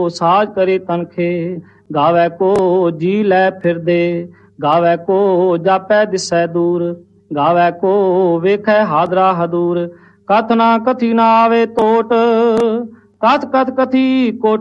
ਸਾਜ ਕਰੇ ਤਨਖੇ। ਗਾਵੇ ਕੋ ਜੀ ਲੈ ਫਿਰਦੇ, ਗਾਵੇ ਕੋ ਜਾਪੈ ਦਿਸੈ ਦੂਰ। ਗਾਵੇ ਕੋ ਵੇਖੈ ਹਾਦਰਾ ਹਦੂਰ। ਕਥ ਨਾ ਕਥੀ ਨਾ ਆਵੇ ਤੋਟ, ਕਥ ਕਥ ਕਥੀ ਕੋਟ